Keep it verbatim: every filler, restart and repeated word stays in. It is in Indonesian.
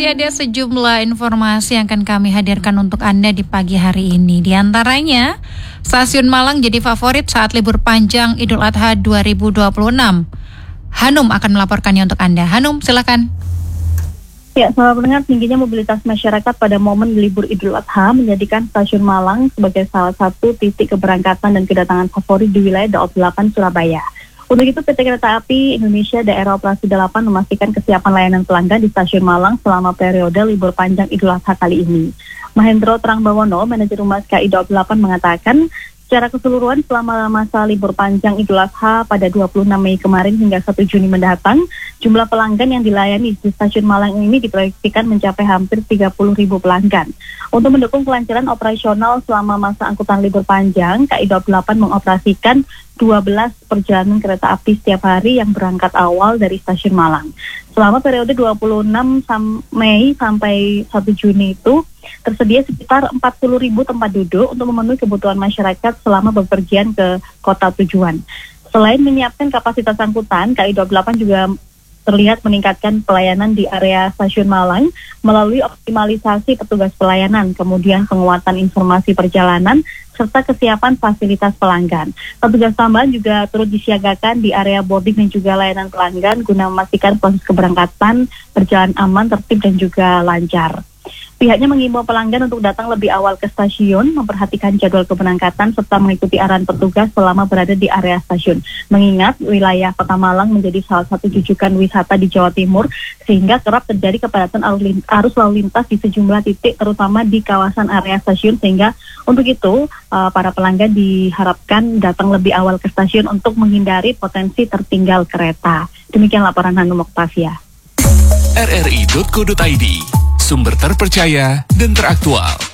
ada sejumlah informasi yang akan kami hadirkan untuk Anda di pagi hari ini. Di antaranya, Stasiun Malang jadi favorit saat libur panjang Idul Adha dua ribu dua puluh enam. Hanum akan melaporkannya untuk Anda. Hanum, silakan. Ya, selamat mendengar. Tingginya mobilitas masyarakat pada momen libur Idul Adha menjadikan Stasiun Malang sebagai salah satu titik keberangkatan dan kedatangan favorit di wilayah Daob delapan Surabaya. Untuk itu, P T Kereta Api Indonesia Daerah Operasi delapan memastikan kesiapan layanan pelanggan di Stasiun Malang selama periode libur panjang Idul Adha kali ini. Mahendro Trangbawono, manajer Humas K I Daob delapan mengatakan, secara keseluruhan selama masa libur panjang Idul Adha pada dua puluh enam Mei kemarin hingga satu Juni mendatang, jumlah pelanggan yang dilayani di Stasiun Malang ini diproyeksikan mencapai hampir tiga puluh ribu pelanggan. Untuk mendukung kelancaran operasional selama masa angkutan libur panjang, K I Daob delapan mengoperasikan dua belas perjalanan kereta api setiap hari yang berangkat awal dari Stasiun Malang. Selama periode dua puluh enam Mei sampai satu Juni itu, tersedia sekitar empat puluh ribu tempat duduk untuk memenuhi kebutuhan masyarakat selama bepergian ke kota tujuan. Selain menyiapkan kapasitas angkutan, K I Daob delapan juga terlihat meningkatkan pelayanan di area Stasiun Malang melalui optimalisasi petugas pelayanan, kemudian penguatan informasi perjalanan, serta kesiapan fasilitas pelanggan. Petugas tambahan juga turut disiagakan di area boarding dan juga layanan pelanggan guna memastikan proses keberangkatan berjalan aman, tertib, dan juga lancar. Pihaknya mengimbau pelanggan untuk datang lebih awal ke stasiun, memperhatikan jadwal keberangkatan, serta mengikuti arahan petugas selama berada di area stasiun. Mengingat wilayah Kota Malang menjadi salah satu jujukan wisata di Jawa Timur, sehingga kerap terjadi kepadatan arus lalu lintas di sejumlah titik, terutama di kawasan area stasiun, sehingga untuk itu uh, para pelanggan diharapkan datang lebih awal ke stasiun untuk menghindari potensi tertinggal kereta. Demikian laporan Hanum Oktavia. R R I titik co titik I D, sumber terpercaya dan teraktual.